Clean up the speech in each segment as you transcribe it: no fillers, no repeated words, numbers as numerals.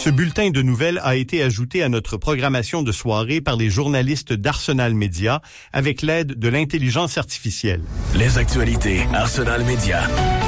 Ce bulletin de nouvelles a été ajouté à notre programmation de soirée par les journalistes d'Arsenal Média avec l'aide de l'intelligence artificielle. Les actualités Arsenal Média.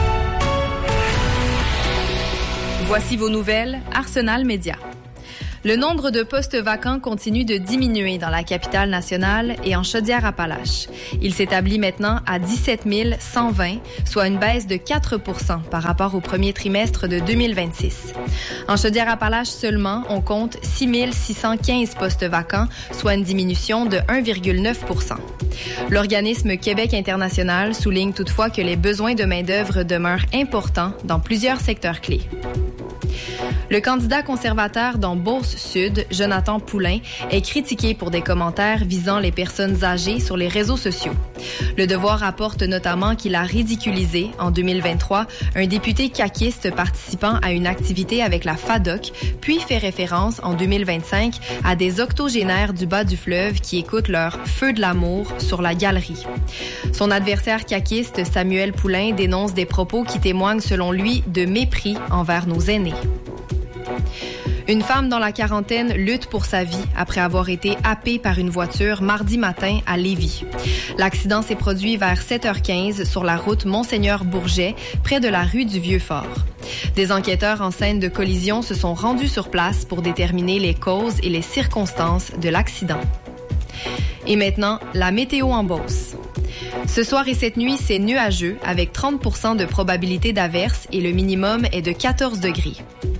Voici vos nouvelles Arsenal Média. Le nombre de postes vacants continue de diminuer dans la capitale nationale et en Chaudière-Appalaches. Il s'établit maintenant à 17 120, soit une baisse de 4 % par rapport au premier trimestre de 2026. En Chaudière-Appalaches seulement, on compte 6 615 postes vacants, soit une diminution de 1,9 %. L'organisme Québec International souligne toutefois que les besoins de main-d'œuvre demeurent importants dans plusieurs secteurs clés. Le candidat conservateur dans Beauce-Sud, Jonathan Poulain, est critiqué pour des commentaires visant les personnes âgées sur les réseaux sociaux. Le Devoir rapporte notamment qu'il a ridiculisé, en 2023, un député caquiste participant à une activité avec la FADOC, puis fait référence, en 2025, à des octogénaires du bas du fleuve qui écoutent leur « feu de l'amour » sur la galerie. Son adversaire caquiste, Samuel Poulain, dénonce des propos qui témoignent, selon lui, de mépris envers nos aînés. Une femme dans la quarantaine lutte pour sa vie après avoir été happée par une voiture mardi matin à Lévis. L'accident s'est produit vers 7h15 sur la route Monseigneur-Bourget, près de la rue du Vieux-Fort. Des enquêteurs en scène de collision se sont rendus sur place pour déterminer les causes et les circonstances de l'accident. Et maintenant, la météo en Beauce. Ce soir et cette nuit, c'est nuageux avec 30 % de probabilité d'averse et le minimum est de 14 degrés.